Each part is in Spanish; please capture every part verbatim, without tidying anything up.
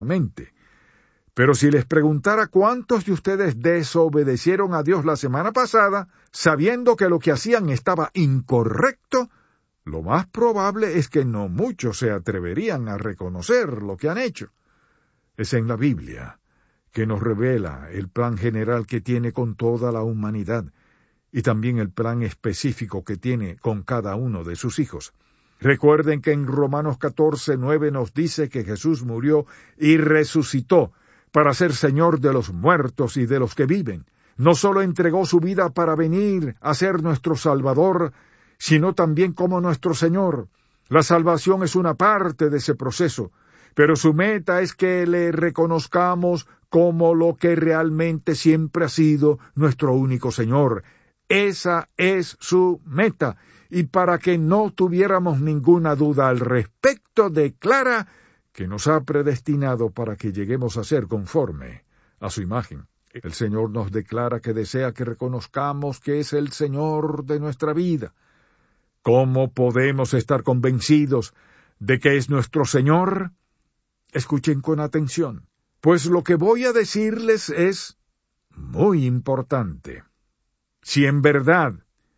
mente. Pero si les preguntara cuántos de ustedes desobedecieron a Dios la semana pasada, sabiendo que lo que hacían estaba incorrecto, lo más probable es que no muchos se atreverían a reconocer lo que han hecho. Es en la Biblia que nos revela el plan general que tiene con toda la humanidad y también el plan específico que tiene con cada uno de sus hijos. Recuerden que en Romanos catorce nueve nos dice que Jesús murió y resucitó para ser Señor de los muertos y de los que viven. No solo entregó su vida para venir a ser nuestro Salvador, sino también como nuestro Señor. La salvación es una parte de ese proceso, pero su meta es que le reconozcamos como lo que realmente siempre ha sido nuestro único Señor. Esa es su meta, y para que no tuviéramos ninguna duda al respecto, declara que nos ha predestinado para que lleguemos a ser conforme a su imagen. El Señor nos declara que desea que reconozcamos que es el Señor de nuestra vida. ¿Cómo podemos estar convencidos de que es nuestro Señor? Escuchen con atención, pues lo que voy a decirles es muy importante. Si en verdad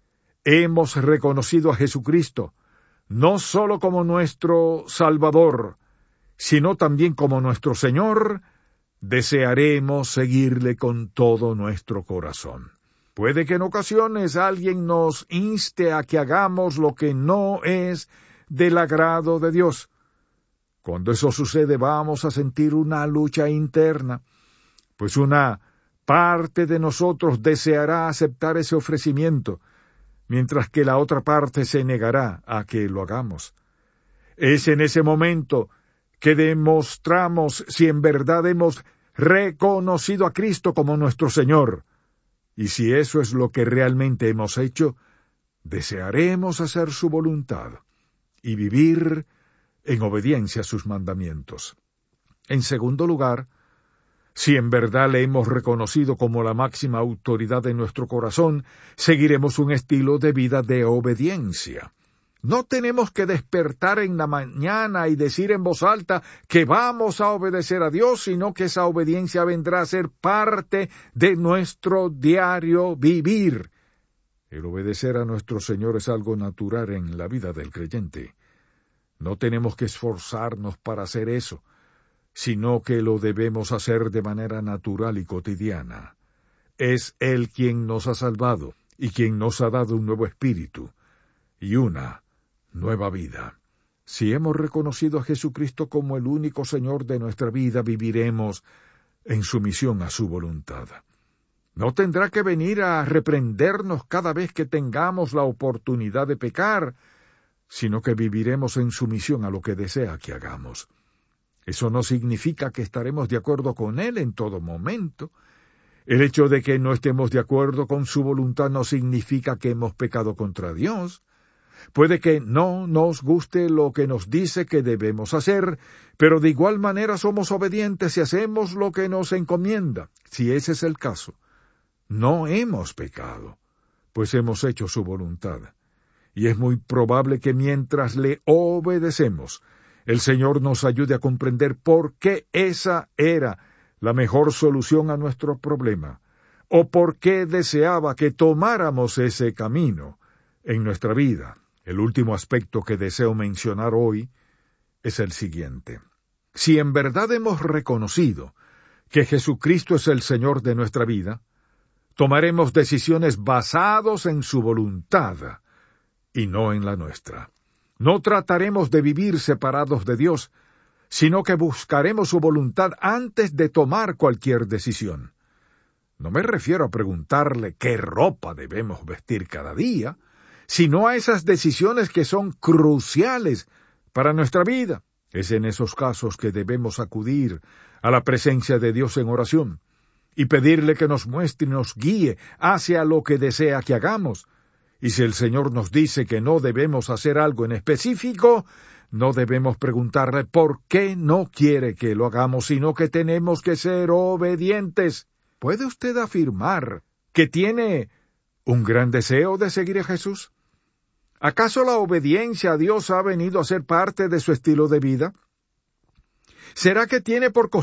hemos reconocido a Jesucristo, no solo como nuestro Salvador, sino también como nuestro Señor, desearemos seguirle con todo nuestro corazón. Puede que en ocasiones alguien nos inste a que hagamos lo que no es del agrado de Dios. Cuando eso sucede, vamos a sentir una lucha interna, pues una parte de nosotros deseará aceptar ese ofrecimiento, mientras que la otra parte se negará a que lo hagamos. Es en ese momento que demostramos si en verdad hemos reconocido a Cristo como nuestro Señor. Y si eso es lo que realmente hemos hecho, desearemos hacer su voluntad y vivir en obediencia a sus mandamientos. En segundo lugar, si en verdad le hemos reconocido como la máxima autoridad de nuestro corazón, seguiremos un estilo de vida de obediencia. No tenemos que despertar en la mañana y decir en voz alta que vamos a obedecer a Dios, sino que esa obediencia vendrá a ser parte de nuestro diario vivir. El obedecer a nuestro Señor es algo natural en la vida del creyente. No tenemos que esforzarnos para hacer eso, sino que lo debemos hacer de manera natural y cotidiana. Es Él quien nos ha salvado y quien nos ha dado un nuevo espíritu y una nueva vida. Si hemos reconocido a Jesucristo como el único Señor de nuestra vida, viviremos en sumisión a su voluntad. No tendrá que venir a reprendernos cada vez que tengamos la oportunidad de pecar, sino que viviremos en sumisión a lo que desea que hagamos. Eso no significa que estaremos de acuerdo con Él en todo momento. El hecho de que no estemos de acuerdo con su voluntad no significa que hemos pecado contra Dios. Puede que no nos guste lo que nos dice que debemos hacer, pero de igual manera somos obedientes y hacemos lo que nos encomienda. Si ese es el caso, no hemos pecado, pues hemos hecho su voluntad. Y es muy probable que mientras le obedecemos, el Señor nos ayude a comprender por qué esa era la mejor solución a nuestro problema, o por qué deseaba que tomáramos ese camino en nuestra vida. El último aspecto que deseo mencionar hoy es el siguiente. Si en verdad hemos reconocido que Jesucristo es el Señor de nuestra vida, tomaremos decisiones basadas en su voluntad y no en la nuestra. No trataremos de vivir separados de Dios, sino que buscaremos su voluntad antes de tomar cualquier decisión. No me refiero a preguntarle qué ropa debemos vestir cada día, sino a esas decisiones que son cruciales para nuestra vida. Es en esos casos que debemos acudir a la presencia de Dios en oración y pedirle que nos muestre y nos guíe hacia lo que desea que hagamos. Y si el Señor nos dice que no debemos hacer algo en específico, no debemos preguntarle por qué no quiere que lo hagamos, sino que tenemos que ser obedientes. ¿Puede usted afirmar que tiene un gran deseo de seguir a Jesús? ¿Acaso la obediencia a Dios ha venido a ser parte de su estilo de vida? ¿Será que tiene por